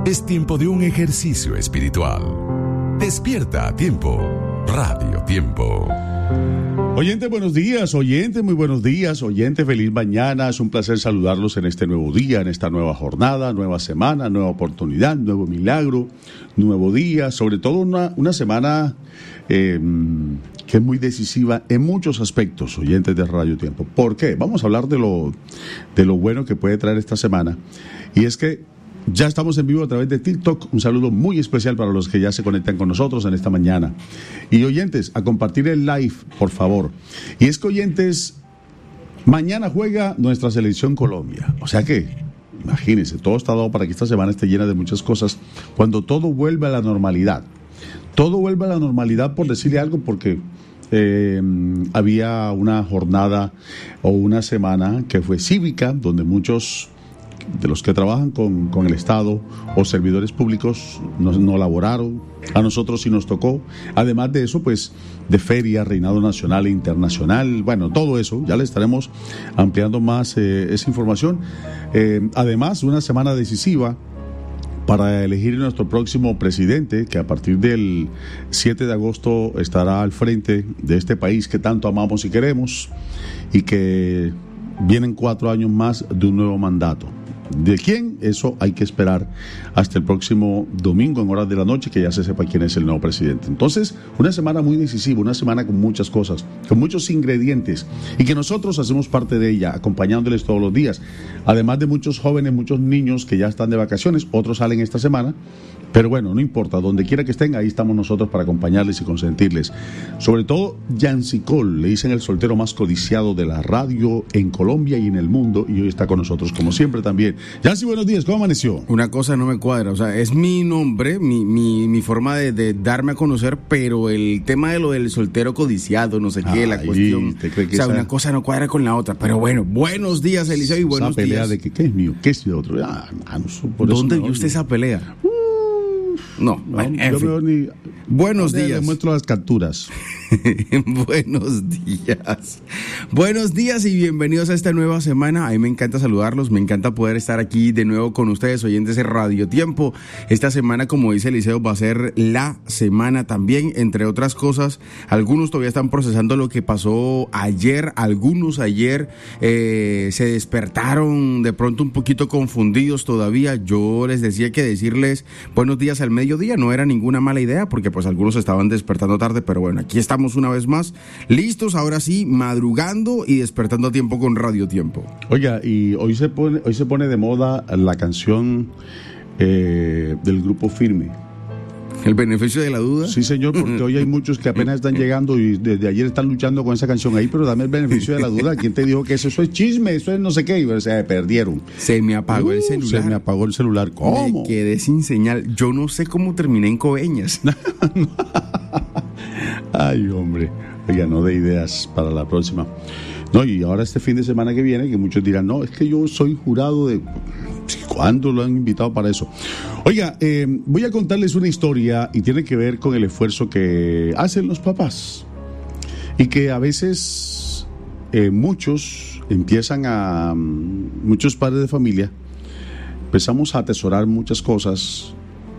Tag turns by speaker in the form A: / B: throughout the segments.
A: Es tiempo de un ejercicio espiritual. Despierta a tiempo. Radio Tiempo.
B: Oyente, buenos días, oyente, muy buenos días, oyente, feliz mañana. Es un placer saludarlos en este nuevo día, en esta nueva jornada, nueva semana, nueva oportunidad, nuevo milagro, nuevo día, sobre todo una semana que es muy decisiva en muchos aspectos, oyentes de Radio Tiempo. ¿Por qué? Vamos a hablar de lo bueno que puede traer esta semana, y es que ya estamos en vivo a través de TikTok. Un saludo muy especial para los que ya se conectan con nosotros en esta mañana. Y oyentes, a compartir el live, por favor. Y es que, oyentes, mañana juega nuestra selección Colombia. O sea que, imagínense, todo está dado para que esta semana esté llena de muchas cosas. Cuando todo vuelve a la normalidad. Todo vuelve a la normalidad, por decirle algo, porque había una jornada o una semana que fue cívica, donde muchos de los que trabajan con el Estado o servidores públicos no laboraron. A nosotros sí nos tocó. Además de eso, pues, de feria, reinado nacional e internacional, bueno, todo eso, ya le estaremos ampliando más esa información. Además, una semana decisiva para elegir nuestro próximo presidente, que a partir del 7 de agosto estará al frente de este país que tanto amamos y queremos, y que vienen 4 años más de un nuevo mandato. ¿De quién? Eso hay que esperar hasta el próximo domingo en horas de la noche, que ya se sepa quién es el nuevo presidente. Entonces, una semana muy decisiva, una semana con muchas cosas, con muchos ingredientes, y que nosotros hacemos parte de ella, acompañándoles todos los días. Además de muchos jóvenes, muchos niños que ya están de vacaciones, otros salen esta semana, pero bueno, no importa, donde quiera que estén, ahí estamos nosotros para acompañarles y consentirles. Sobre todo, Yancy Cole, le dicen el soltero más codiciado de la radio en Colombia y en el mundo, y hoy está con nosotros, como siempre, también. Yancy, buenos días, ¿cómo amaneció?
C: Una cosa no me cuadra, o sea, es mi nombre, mi forma de darme a conocer, pero el tema de lo del soltero codiciado, no sé qué, la cuestión, o sea, una cosa no cuadra con la otra, pero bueno, buenos días, Eliseo, y buenos días.
B: Esa pelea de que qué es mío, qué es de otro.
C: ¿Dónde vio usted esa pelea? No,
B: yo veo ni.
C: Buenos días.
B: Le muestro las capturas.
C: Buenos días. Buenos días y bienvenidos a esta nueva semana. A mí me encanta saludarlos, me encanta poder estar aquí de nuevo con ustedes, oyentes de Radio Tiempo. Esta semana, como dice Eliseo, va a ser la semana también, entre otras cosas. Algunos todavía están procesando lo que pasó ayer, algunos ayer se despertaron de pronto un poquito confundidos todavía. Yo les decía que decirles buenos días al mediodía no era ninguna mala idea, porque pues algunos estaban despertando tarde, pero bueno, aquí estamos una vez más, listos, ahora sí, madrugando y despertando a tiempo con Radio Tiempo.
B: Oiga, y hoy se pone de moda la canción del grupo Firme.
C: ¿El beneficio de la duda?
B: Sí, señor, porque hoy hay muchos que apenas están llegando y desde ayer están luchando con esa canción ahí, pero dame el beneficio de la duda. ¿Quién te dijo que eso es chisme? Eso es no sé qué. O sea, perdieron.
C: Se me apagó el celular.
B: Se me apagó el celular. ¿Cómo?
C: Me quedé sin señal. Yo no sé cómo terminé en Coveñas.
B: Ay, hombre. Oiga, no de ideas para la próxima. No, y ahora este fin de semana que viene, que muchos dirán, no, es que yo soy jurado de... ¿Cuándo lo han invitado para eso? Oiga, voy a contarles una historia y tiene que ver con el esfuerzo que hacen los papás. Y que a veces muchos padres de familia, empezamos a atesorar muchas cosas,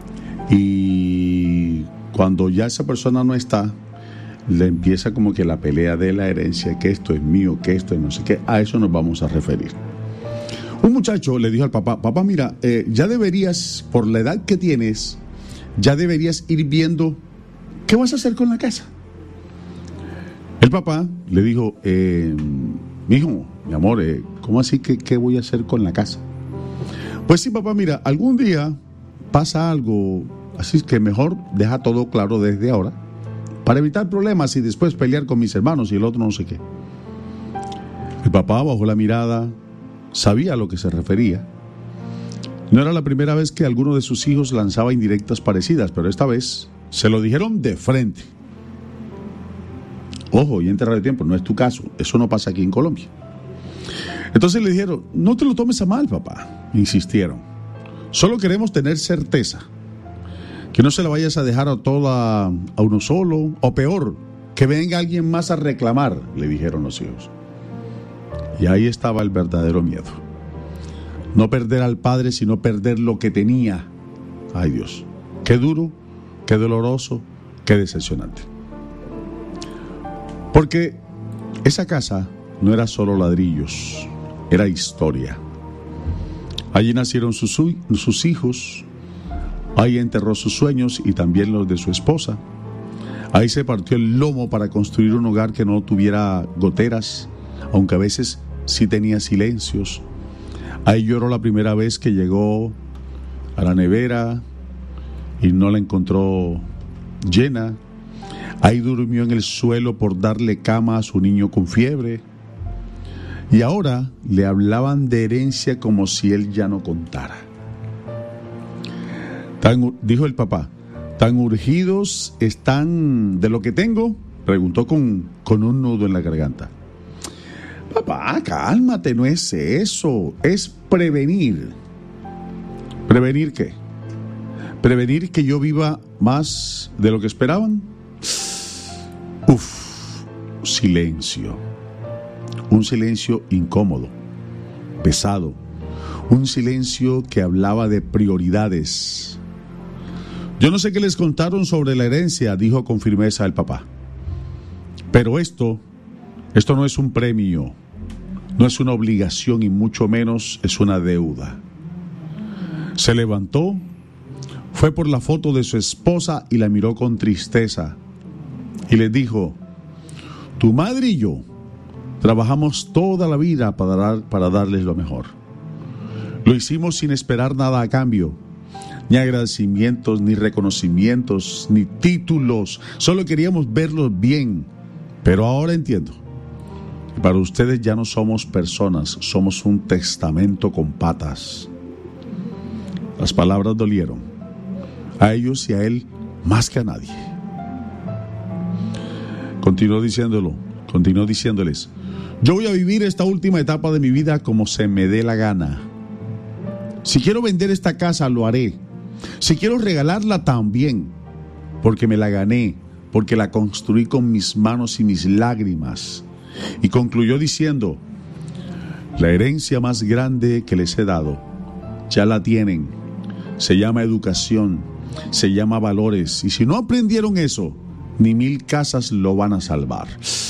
B: y cuando ya esa persona no está, le empieza como que la pelea de la herencia, que esto es mío, que esto es no sé qué. A eso nos vamos a referir. Un muchacho le dijo al papá, papá, mira, ya deberías, por la edad que tienes, ya deberías ir viendo qué vas a hacer con la casa. El papá le dijo, mijo, mi amor, ¿cómo así que qué voy a hacer con la casa? Pues sí, papá, mira, algún día pasa algo, así que mejor deja todo claro desde ahora, para evitar problemas y después pelear con mis hermanos y el otro no sé qué. El papá bajó la mirada, sabía a lo que se refería. No era la primera vez que alguno de sus hijos lanzaba indirectas parecidas, pero esta vez se lo dijeron de frente. Ojo, y en Radio Tiempo, no es tu caso, eso no pasa aquí en Colombia. Entonces le dijeron, no te lo tomes a mal, papá, insistieron. Solo queremos tener certeza, que no se la vayas a dejar a toda a uno solo, o peor, que venga alguien más a reclamar, le dijeron los hijos. Y ahí estaba el verdadero miedo. No perder al padre, sino perder lo que tenía. Ay Dios, qué duro, qué doloroso, qué decepcionante. Porque esa casa no era solo ladrillos, era historia. Allí nacieron sus hijos, ahí enterró sus sueños y también los de su esposa. Ahí se partió el lomo para construir un hogar que no tuviera goteras, aunque a veces sí tenía silencios. Ahí lloró la primera vez que llegó a la nevera y no la encontró llena. Ahí durmió en el suelo por darle cama a su niño con fiebre. Y ahora le hablaban de herencia como si él ya no contara. Dijo el papá, ¿tan urgidos están de lo que tengo? Preguntó con un nudo en la garganta. Papá, cálmate, no es eso, es prevenir. ¿Prevenir qué? ¿Prevenir que yo viva más de lo que esperaban? Silencio. Un silencio incómodo, pesado. Un silencio que hablaba de prioridades. Yo no sé qué les contaron sobre la herencia, dijo con firmeza el papá. Pero esto no es un premio, no es una obligación y mucho menos es una deuda. Se levantó, fue por la foto de su esposa y la miró con tristeza. Y les dijo, tu madre y yo trabajamos toda la vida para darles lo mejor. Lo hicimos sin esperar nada a cambio, ni agradecimientos, ni reconocimientos, ni títulos. Solo queríamos verlos bien. Pero ahora entiendo. Para ustedes ya no somos personas, somos un testamento con patas. Las palabras dolieron. A ellos y a él más que a nadie. Continuó diciéndoles, yo voy a vivir esta última etapa de mi vida como se me dé la gana. Si quiero vender esta casa, lo haré. Si quiero regalarla, también, porque me la gané, porque la construí con mis manos y mis lágrimas. Y concluyó diciendo, la herencia más grande que les he dado, ya la tienen. Se llama educación, se llama valores. Y si no aprendieron eso, ni 1000 casas lo van a salvar.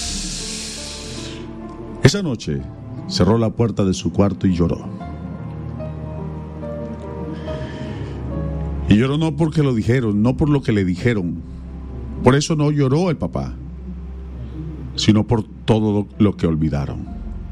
B: Esa noche cerró la puerta de su cuarto y lloró. Y lloró no porque lo dijeron, no por lo que le dijeron. Por eso no lloró el papá, sino por todo lo que olvidaron.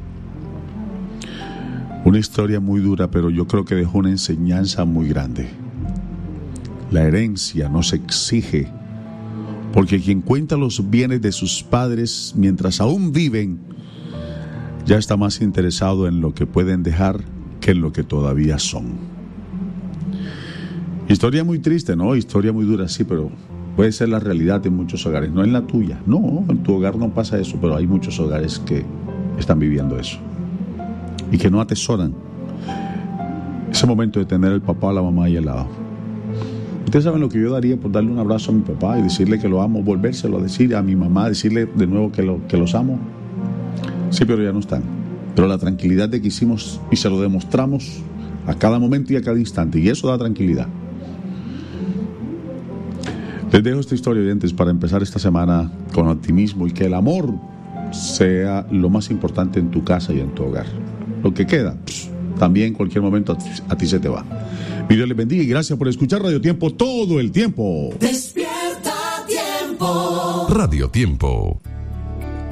B: Una historia muy dura, pero yo creo que dejó una enseñanza muy grande. La herencia no se exige, porque quien cuenta los bienes de sus padres mientras aún viven, ya está más interesado en lo que pueden dejar que en lo que todavía son. Historia muy triste, ¿no? Historia muy dura, sí, pero puede ser la realidad en muchos hogares, no en la tuya. No, en tu hogar no pasa eso, pero hay muchos hogares que están viviendo eso y que no atesoran ese momento de tener al papá o la mamá ahí al lado. Ustedes saben lo que yo daría por darle un abrazo a mi papá y decirle que lo amo, volvérselo a decir a mi mamá, decirle de nuevo que los amo. Sí, pero ya no están. Pero la tranquilidad de que hicimos y se lo demostramos a cada momento y a cada instante, y eso da tranquilidad. Les dejo esta historia, oyentes, para empezar esta semana con optimismo y que el amor sea lo más importante en tu casa y en tu hogar. Lo que queda, también en cualquier momento a ti se te va. Mi Dios les bendiga y gracias por escuchar Radio Tiempo todo el tiempo.
A: Despierta Tiempo. Radio Tiempo.